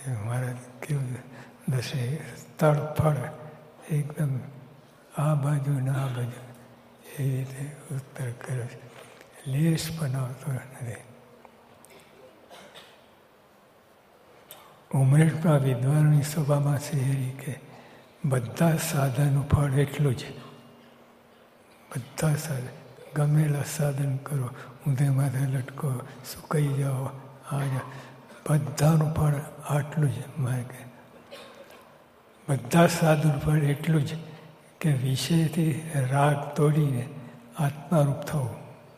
મહારાજ કેવું દશે તળફળ એકદમ આ બાજુ ને આ બાજુ એ રીતે ઉત્તર કર્યો છે. લેશ પણ આવતો નથી. ઉમરેઠમાં વિદ્વાનની સભામાં શહેરી કે બધા સાધનનું ફળ એટલું જ. બધા સાધન ગમેલા સાધન કરો, ઊંધે માથે લટકો, સુકાઈ જાઓ, આ બધાનું ફળ આટલું જ. મારે કે બધા સાધન ફળ એટલું જ કે વિષયથી રાગ તોડીને આત્મારૂપ થવું.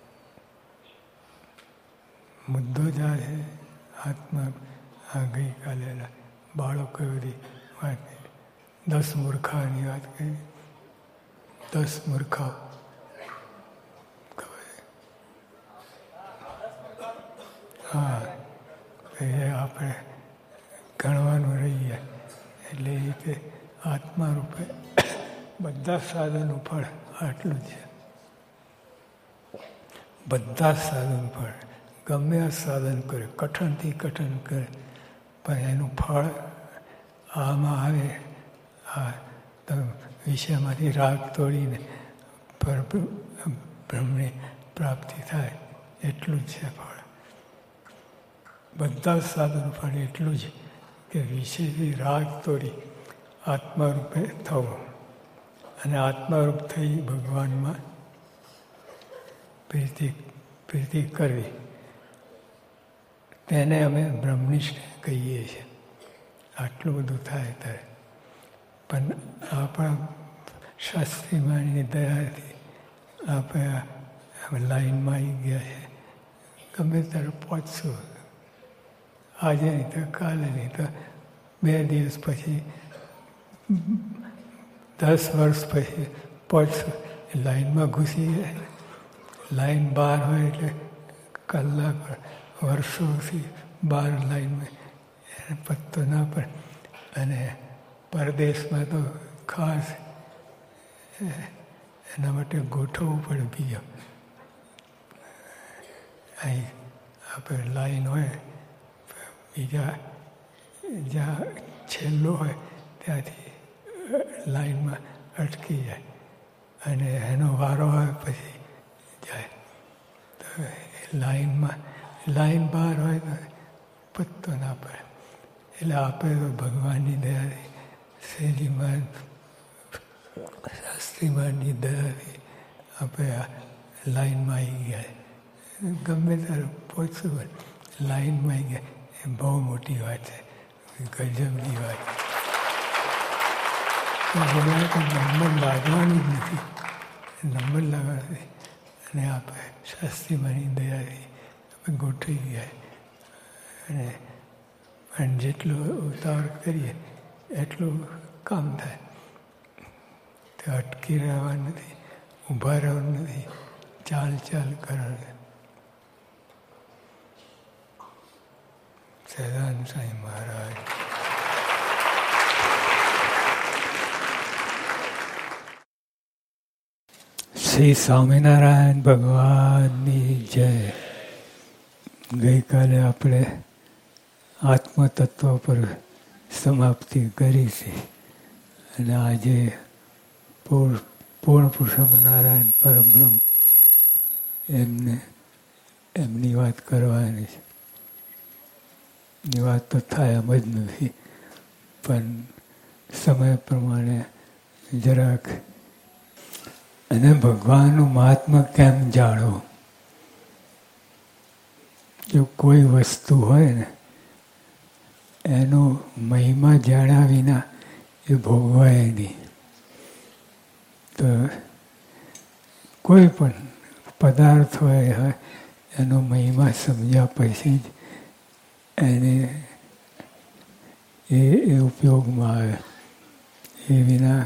મુદ્દો જ આ છે. આત્મા આ ગઈકાલે બાળકો બધી વાત કરી, 10 મૂર્ખાની વાત કરી. 10 મૂર્ખા હા, એ આપણે ગણવાનું રહીએ. એટલે એ રીતે આત્મા રૂપે બધા સાધનનું ફળ આટલું જ છે. બધા સાધન ફળ ગમે આ સાધન કરે, કઠણથી કઠણ કરે, પણ એનું ફળ આમાં આવે. આ વિષયમાંથી રાગ તોડીને બ્રહ્મની પ્રાપ્તિ થાય, એટલું જ છે ફળ. બધા સાધન ફળ એટલું જ કે વિષયથી રાગ તોડી આત્મારૂપે થવું, અને આત્મારૂપ થઈ ભગવાનમાં પ્રીતિ કરવી. તેને અમે બ્રહ્મનિષ્ઠ કહીએ છીએ. આટલું બધું થાય ત્યારે પણ આપણા શાસ્ત્રીમાની દયાથી આપણે લાઈનમાં આવી ગયા છે. ગમે ત્યારે પહોંચશું. આજે નહીં તો કાલે નહીં તો 2 દિવસ પછી, 10 વર્ષ પછી પહોંચશું. લાઈનમાં ઘૂસી જાય. લાઈન બહાર હોય એટલે કલાક વર્ષોથી બહાર લાઈનમાં એને પત્તો ના પડે. અને પરદેશમાં તો ખાસ એના માટે ગોઠવવું પડે. બીજો અહીં આપણે લાઈન હોય, બીજા જ્યાં છેલ્લો હોય ત્યાંથી લાઈનમાં અટકી જાય, અને એનો વારો હોય પછી જાય. તો લાઈન બહાર હોય તો પત્તો ના પડે. એટલે આપણે તો ભગવાનની દયાથી, શૈલીમાન શાસ્ત્રીમાનની દયાથી આપણે આ લાઈનમાં આવી ગયા. ગમે ત્યારે પહોંચશું પણ લાઈનમાં આવી ગયા એ બહુ મોટી વાત છે, ગજબની વાત. નંબર લાગવાનું જ નથી. નંબર લાગવાથી અને આપણે શાસ્ત્રીમાની દયાથી આપણે ગોઠવી ગયા. અને પણ જેટલો ઉતાવળ કરીએ એટલું કામ થાય. તો અટકી રહેવાનું નથી, ઊભા રહેવાનું નથી, ચાલ કરવાનું. સદાનંદ સ્વામી મહારાજ. શ્રી સ્વામિનારાયણ ભગવાનની જય. ગઈકાલે આપણે આત્મતત્વ પર સમાપ્તિ કરી છે, અને આજે પૂર્ણ પુરુષોત્તમ નારાયણ પરબ્રહ્મ એમની વાત કરવાની છે. એની વાત તો થાય એમ જ નથી, પણ સમય પ્રમાણે જરાક. અને ભગવાનનું મહાત્મા કેમ જાણવું? જો કોઈ વસ્તુ હોય ને એનો મહિમા જાણ્યા વિના એ ભોગવાય નહીં. તો કોઈ પણ પદાર્થ હોય એનો મહિમા સમજ્યા પછી જ એને એ ઉપયોગમાં આવે. એ વિના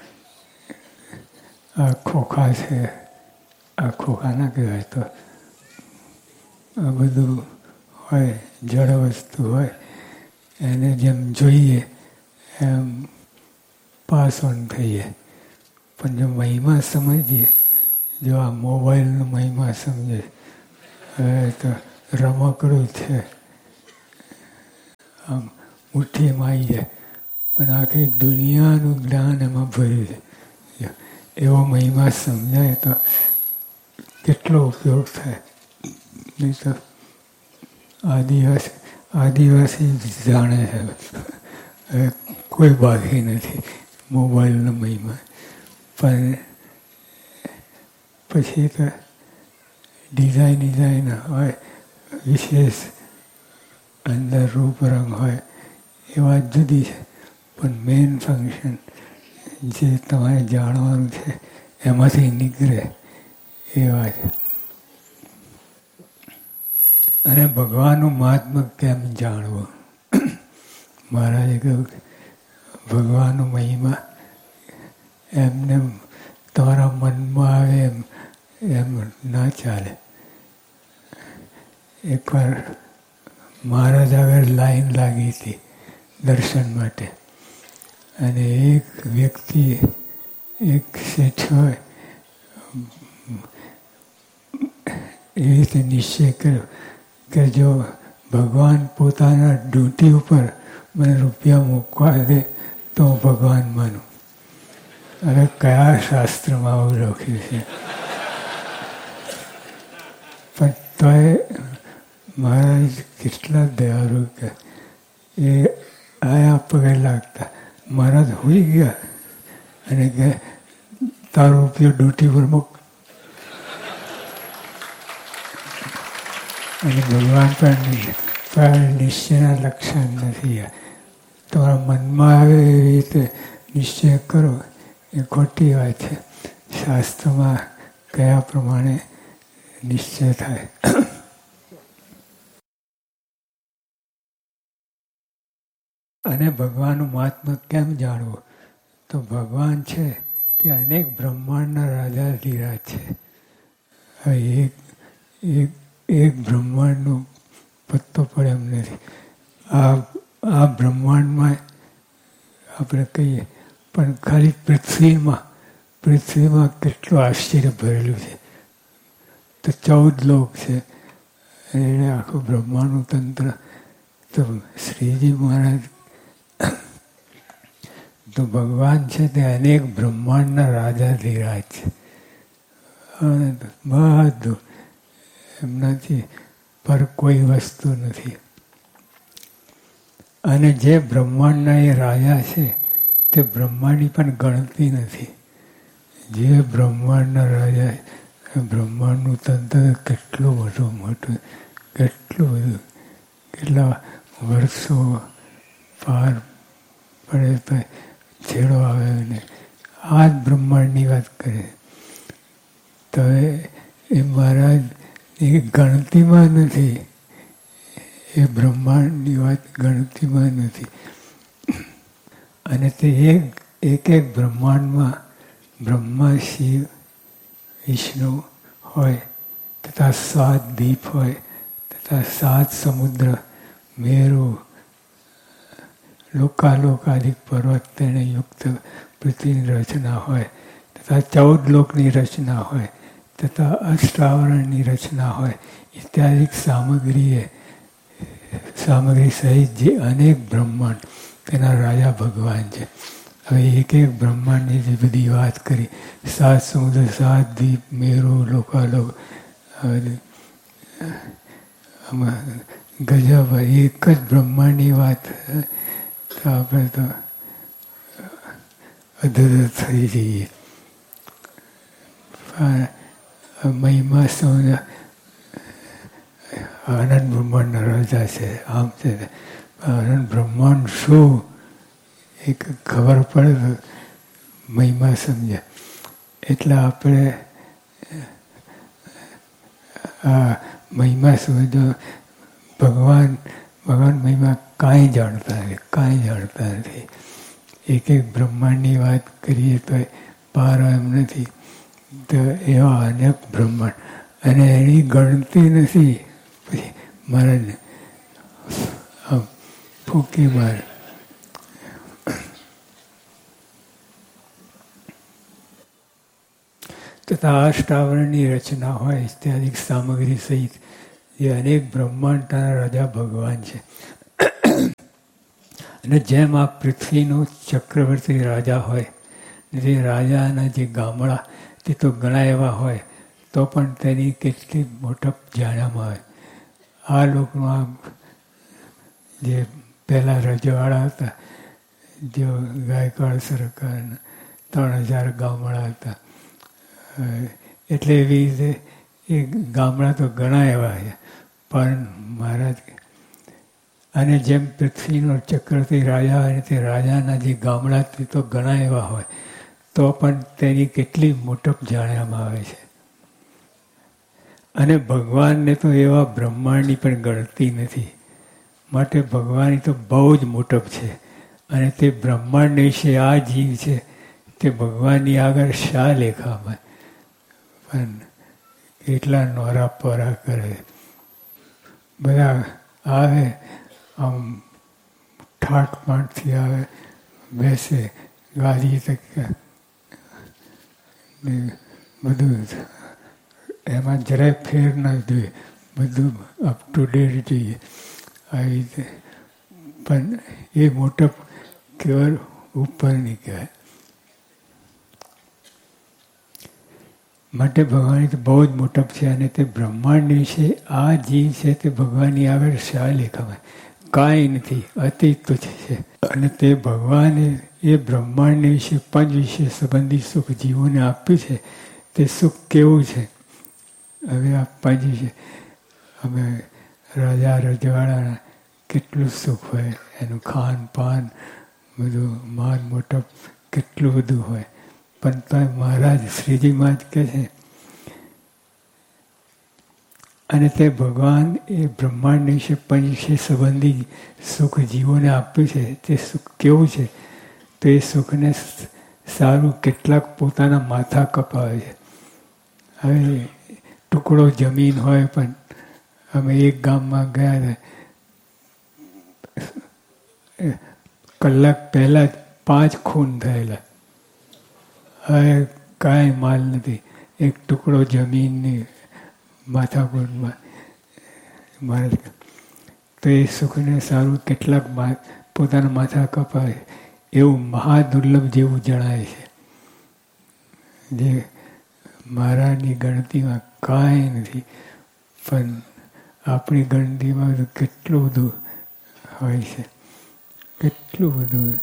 આ ખોખા છે, આ ખોખા ના કહેવાય, તો આ બધું હોય, જળ વસ્તુ હોય, એને જેમ જોઈએ એમ પાસ ઓન થઈએ. પણ જો મહિમા સમજીએ, જો આ મોબાઈલનો મહિમા સમજે, હવે તો રમકડું છે, આમ મુઠ્ઠીમાં આવી જાય, પણ આખી દુનિયાનું જ્ઞાન એમાં ભર્યું છે. એવો મહિમા સમજાય તો કેટલો ઉપયોગ થાય. નહીં તો આદિવાસી જાણે છે, કોઈ બાકી નથી મોબાઈલનો મહિમા. પણ પછી તો ડિઝાઇન હોય, વિશેષ અંદર રૂપ રંગ હોય, એ વાત જુદી છે. પણ મેઇન ફંક્શન જે તમારે જાણવાનું છે એમાંથી નીકળે એ વાત. અને ભગવાનનું મહાત્મ્ય કેમ જાણવું? મહારાજે કહ્યું કે ભગવાનનો મહિમા એમને તમારા મનમાં આવે એમ ના ચાલે. એકવાર મહારાજ આગળ લાઈન લાગી હતી દર્શન માટે, અને એક વ્યક્તિ, એક શેઠ હોય, એ રીતે નિશ્ચય કર્યો કે જો ભગવાન પોતાના ડ્યુટી ઉપર મને રૂપિયા મૂકવા દે તો હું ભગવાન માનું. હવે કયા શાસ્ત્રમાં આવું લખ્યું છે? પણ તોય મહારાજ કેટલા દયાળુ કે એ આયા પગે લાગતા. મહારાજ હોઈ ગયા અને કે તારો રૂપિયો ડ્યુટી પર મૂક. અને ભગવાન પણ નિશ્ચયના લક્ષણ નથી. તમારા મનમાં આવે એવી રીતે નિશ્ચય કરો એ ખોટી વાત છે. શાસ્ત્રમાં કયા પ્રમાણે નિશ્ચય થાય. અને ભગવાનનું મહાત્મ્ય કેમ જાણવું? તો ભગવાન છે તે અનેક બ્રહ્માંડના રાજાધિરાજ છે. હવે એક બ્રહ્માંડનો પત્તો પડે એમ નથી. આ બ્રહ્માંડમાં આપણે કહીએ, પણ ખાલી પૃથ્વીમાં કેટલું આશ્ચર્ય ભરેલું છે. તો 14 લોક છે, એને આખું બ્રહ્માંડનું તંત્ર. તો શ્રીજી મહારાજ તો ભગવાન છે તે અનેક બ્રહ્માંડના રાજાધિરાજ છે. બધું એમનાથી પર કોઈ વસ્તુ નથી. અને જે બ્રહ્માંડના એ રાજા છે તે બ્રહ્માંડની પણ ગણતી નથી. જે બ્રહ્માંડના રાજા, બ્રહ્માંડનું તંત્ર કેટલું મોટું, કેટલું બધું, કેટલા વર્ષો પાર પડે તો છેડો આવે. ને આ જ બ્રહ્માંડની વાત કરે. તો એ મહારાજ એ ગણતીમાં નથી. એ બ્રહ્માંડની વાત ગણતીમાં નથી. અને તે એક બ્રહ્માંડમાં બ્રહ્મા, શિવ, વિષ્ણુ હોય, તથા 7 દીપ હોય, તથા 7 સમુદ્ર, મેરુ, લોકાલોકાદિક પર્વત તેને યુક્ત પૃથ્વીની રચના હોય, તથા 14 લોકની રચના હોય, તથા અષ્ટાવરણની રચના હોય, ઇત્યાદિક સામગ્રી સહિત જે અનેક બ્રહ્માંડ તેના રાજા ભગવાન છે. હવે એક બ્રહ્માંડની જે બધી વાત કરી, 7 સમુદ્ર, 7 દીપ, મેરુ, લોકાલોક, ગજબ. એક જ બ્રહ્માંડની વાત તો આપણે તો અધર થઈ જઈએ. મહિમા સમજ આનંદ બ્રહ્માંડના રાજા છે, આમ છે. આનંદ બ્રહ્માંડ શું એક ખબર પડે તો મહિમા સમજે. એટલે આપણે આ મહિમા સમજો. ભગવાન મહિમા કાંઈ જાણતા નથી. એક બ્રહ્માંડની વાત કરીએ તો પાર એમ નથી. તો એવા અનેક બ્રહ્માંડ, અને એની ગણતી નથી. પછી મહારાજને ફૂંકી મારે. તથા અષ્ટાવરણની રચના હોય, ઇત્યાદિક સામગ્રી સહિત જે અનેક બ્રહ્માંડના રાજા ભગવાન છે. અને જેમ આ પૃથ્વીનો ચક્રવર્તી રાજા હોય, જે રાજાના જે ગામડા તે તો ઘણા એવા હોય, તો પણ તેની કેટલી મોટપ જાણ્યામાં આવે. આ લોકમાં જે પહેલાં રજવાડા હતા, જો ગાયકવાડ સરકારના 3000 ગામડા હતા, એટલે એવી રીતે એ ગામડા તો ઘણા એવા છે. પણ મહારાજ અને જેમ પૃથ્વીનો ચક્રવર્તી રાજા હોય તે રાજાના જે ગામડા તે તો ઘણા એવા હોય, તો પણ તેની કેટલી મોટપ જાણવામાં આવે છે. અને ભગવાનને તો એવા બ્રહ્માંડની પણ ગણતી નથી. માટે ભગવાનની તો બહુ જ મોટપ છે. અને તે બ્રહ્માંડ વિશે આ જીવ છે તે ભગવાનની આગળ શા લેખામાં પણ કેટલા નોરા પોરા કરે. બધા આવે આમ ઠાઠમાઠથી આવે, બેસે ગાદી તક બધું એમાં જરાય ફેર ના જોઈએ, બધું અપ ટુ ડેટ જોઈએ આવી રીતે. પણ એ મોટપ કેવળ ઉપરની કહેવાય. માટે ભગવાનની તો બહુ જ મોટપ છે. અને તે બ્રહ્માંડ વિશે આ જીવ છે તે ભગવાનની આગળ શા લેખામાં કાંઈ નથી, અતિ તુચ્છ છે. અને તે ભગવાને એ બ્રહ્માંડ વિશે પંચ વિશે સંબંધી સુખ જીવોને આપ્યું છે. તે સુખ કેવું છે? હવે આ પંચ વિશે અમે રાજા રજવાડાના કેટલું સુખ હોય, એનું ખાન પાન બધું માન મોટપ કેટલું બધું હોય. પણ તો મહારાજ શ્રીજી મહારાજ કહે છે, અને તે ભગવાન એ બ્રહ્માંડ વિશે પંચ વિશે સંબંધી સુખ જીવોને આપ્યું છે. તે સુખ કેવું છે? તો એ સુખને સારું કેટલાક પોતાના માથા કપાવે છે. હવે ટુકડો જમીન હોય, પણ અમે એક ગામમાં ગયા હતા, કલાક પહેલાં જ 5 ખૂન થયેલા. હવે કાંઈ માલ નથી, એક ટુકડો જમીનની માથાકૂટમાં મારે. તો એ સુખને સારું કેટલાક પોતાના માથા કપાય એવું મહાદુર્લભ જેવું જણાય છે. જે મહારાજની ગણતીમાં કાંઈ નથી, પણ આપણી ગણતીમાં કેટલું બધું હોય છે, કેટલું બધું.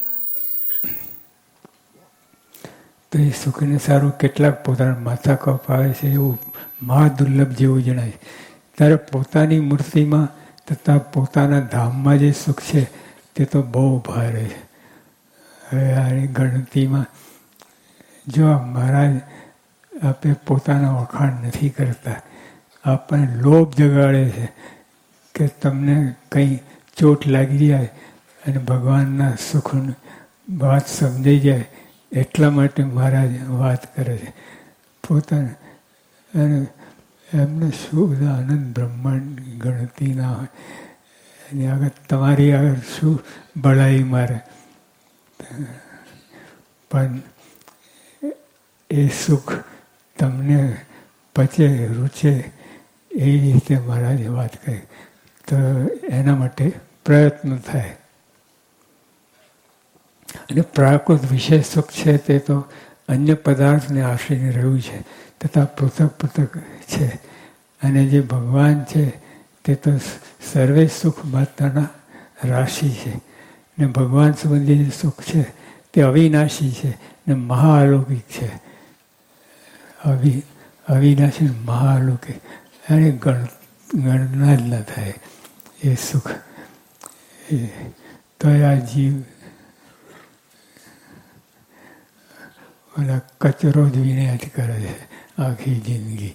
તો એ સુખને સારું કેટલાક પોતાના માથા કપાવે છે એવું મહાદુર્લભ જેવું જણાય. ત્યારે પોતાની મૂર્તિમાં તથા પોતાના ધામમાં જે સુખ છે તે તો બહુ ભારે છે. હવે આની ગણતીમાં જો મહારાજ આપણે પોતાના વખાણ નથી કરતા, આપણને લોભ જગાડે છે કે તમને કંઈ ચોટ લાગી જાય અને ભગવાનના સુખની વાત સમજાઈ જાય, એટલા માટે મહારાજ વાત કરે છે પોતાને. અને એમને શું બધા આનંદ બ્રહ્માંડ ગણતી ના હોય, એની આગળ તમારી આગળ શું બળાઈ મારે. પણ એ સુખ તમને પચે રૂચે એ રીતે મહારાજે વાત કરી, તો એના માટે પ્રયત્ન થાય. અને પ્રાકૃત વિશેષ સુખ છે તે તો અન્ય પદાર્થને આશ્રયને રહ્યું છે, તથા પૃથક પૃથક છે. અને જે ભગવાન છે તે તો સર્વે સુખ માત્રના રાશિ છે. ને ભગવાન સંબંધી જે સુખ છે તે અવિનાશી છે ને મહાઅલૌકિક છે. અવિનાશી મહાઅલૌકિક, એને ગણના જ ન થાય એ સુખ. તો આ જીવ ઓલા કચરો જ વિનાશ કરે છે આખી જિંદગી.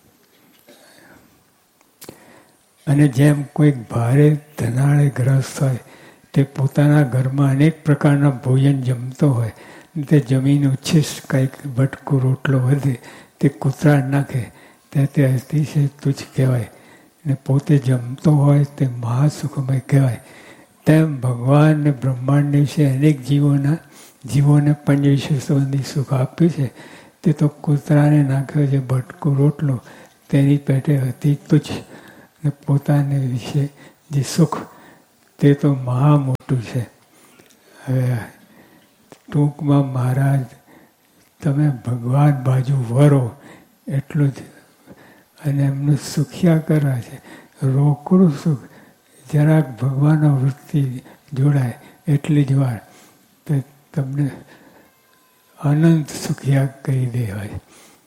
અને જેમ કોઈક ભારે ધનાળે ગ્રસ્ત હોય, તે પોતાના ઘરમાં અનેક પ્રકારના ભોજન જમતો હોય, તે જમીન ઉચ્છિષ્ટ કંઈક બટકું રોટલો વધે તે કૂતરા નાખે, તે અતિશય તુચ્છ કહેવાય. ને પોતે જમતો હોય તે મહાસુખમય કહેવાય. તેમ ભગવાન ને બ્રહ્માંડ વિશે અનેક જીવોને પંચ વિશે સંબંધી સુખ આપ્યું છે. તે તો કૂતરાને નાખ્યો છે બટકું રોટલો, તેની પેટે અતિ તુચ્છ. ને પોતાને વિશે જે સુખ તે તો મહા મોટું છે. હવે ટૂંકમાં મહારાજ તમે ભગવાન બાજુ વરો એટલું જ. અને એમનું સુખ્યા કરવા છે, રોકડું સુખ. જરાક ભગવાનનો વૃત્તિ જોડાય એટલી જ વાર તો તમને અનંત સુખ્યા કરી દે હોય.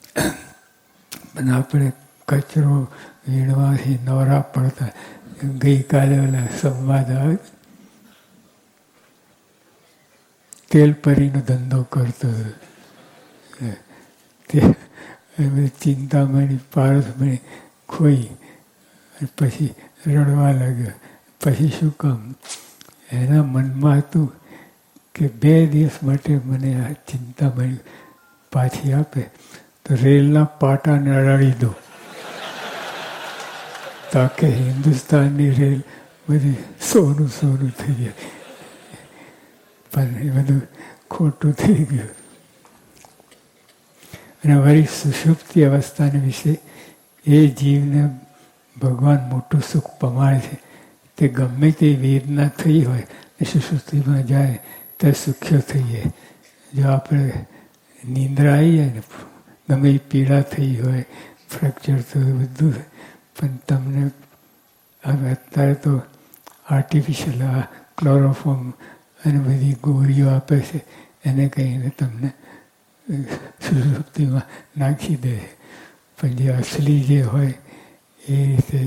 પણ આપણે કચરો વીણવાથી નવરા પડતા. ગઈકાલે ઓલા સંવાદ આવે, તેલપરીનો ધંધો કરતો તે ચિંતામણી પારસમણી ખોઈ પછી રડવા લાગ્યો. પછી શું કામ? એના મનમાં હતું કે 2 દિવસ માટે મને આ ચિંતામણી પાછી આપે તો રેલના પાટાને અડાડી દો, તાકે હિન્દુસ્તાનની રેલ બધી સોનું સોનું થઈ જાય. પણ એ બધું ખોટું થઈ ગયું. અને વળી સુષુપ્તિ અવસ્થાને વિશે એ જીવને ભગવાન મોટું સુખ પમાડે છે. તે ગમે તે વેદના થઈ હોય એ સુષુપ્તિમાં જાય તો સુખ્યો થઈ જાય. જો આપણે નિંદ્રા આવી જાય ને, ગમે એ પીડા થઈ હોય, ફ્રેક્ચર થયું, બધું, પણ તમને હવે અત્યારે તો આર્ટિફિશિયલ આ ક્લોરોફોર્મ અને બધી ગોળીઓ આપે છે, એને કહીને તમને સુષુપ્તિમાં નાખી દે. પણ જે અસલી જે હોય એ રીતે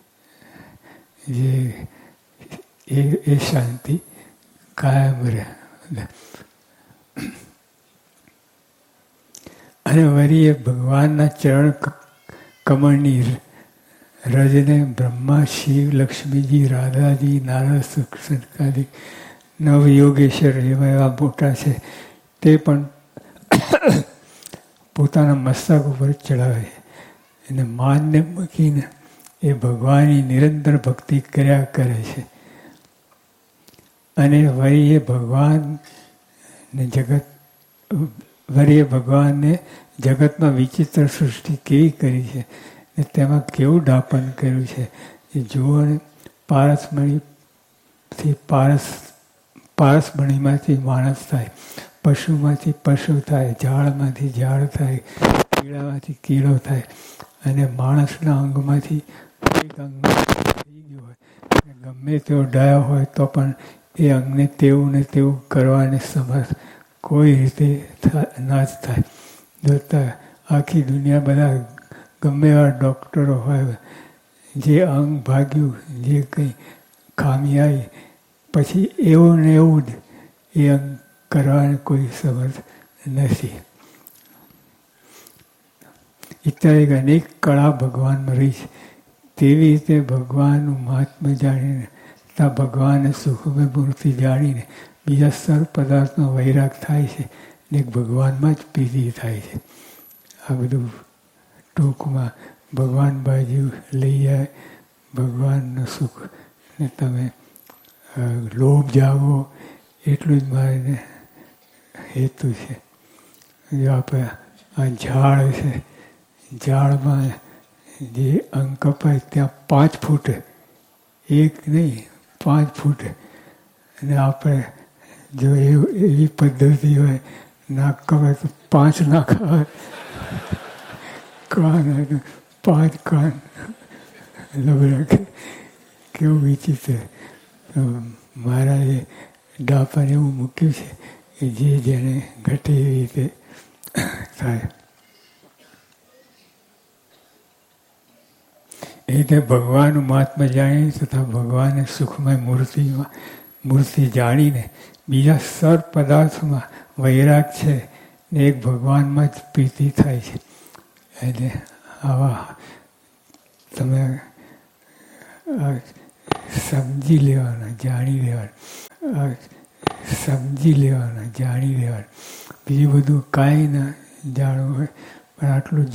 એ શાંતિ કાયમ રહે. અને વળી એ ભગવાનના ચરણ કમળની રજને બ્રહ્મા, શિવ, લક્ષ્મીજી, રાધાજી, નારદ, સનકાદિ નવયોગેશ્વર એવા એવા મોટા છે, તે પણ પોતાના મસ્તક ઉપર ચડાવે છે. અને માનને મૂકીને એ ભગવાનની નિરંતર ભક્તિ કર્યા કરે છે. અને વળી એ ભગવાનને જગતમાં વિચિત્ર સૃષ્ટિ કેવી કરી છે ને તેમાં કેવું ડાપણ કર્યું છે એ જુઓ ને. પારસમણીથી પારસમણીમાંથી માણસ થાય, પશુમાંથી પશુ થાય, ઝાડમાંથી ઝાડ થાય, કીડામાંથી કીડો થાય. અને માણસના અંગમાંથી એક અંગ થઈ ગયું હોય, ગમે તેવો ડાયો હોય તો પણ એ અંગને તેવું ને તેવું કરવાને સમર્થ કોઈ રીતે ના જ થાય. જોતા આખી દુનિયા બધા ગમે એવા ડૉક્ટરો હોય, જે અંગ ભાગ્યું, જે કંઈ ખામી આવી, પછી એવું ને એવું જ એ અંગ કરવાને કોઈ સમર્થ નથી. ઇત્યાદિ અનેક કળા ભગવાનમાં રહી છે. તેવી રીતે ભગવાનનું મહાત્મ્ય જાણીને, ત્યાં ભગવાનને સુખમય મૂર્તિ જાણીને બીજા સર્વ પદાર્થનો વૈરાગ થાય છે ને ભગવાનમાં જ પ્રીતિ થાય છે. આ બધું ટૂંકમાં ભગવાન બાજુ લઈ જાય, ભગવાનનું સુખ ને તમે લોભ જાગો, એટલું જ મારે હેતુ છે. જો આપણે આ ઝાડ છે, ઝાડમાં જે અંગ કપાય ત્યાં 5 ફૂટ, એક નહીં 5 ફૂટ. અને આપણે જો એવી પદ્ધતિ હોય, નાક કપાય તો 5 નાક આવે, કાન 5 કાન, લબડા, કેવું વિચિત્ર. મહારાજે ડાપાને એવું મૂક્યું છે કે જે જેને ઘટે એવી રીતે થાય. એ રીતે ભગવાનનું મહાત્મ્ય જાણી તથા ભગવાનને સુખમય મૂર્તિ જાણીને બીજા સર્વ પદાર્થોમાં વૈરાગ છે ને એક ભગવાનમાં જ પ્રીતિ થાય છે. એટલે આવા તમે સમજી લેવાના, જાણી લેવાના, સમજી લેવાના, જાણી લેવાના. બીજું બધું કાંઈ ના જાણવું હોય, પણ આટલું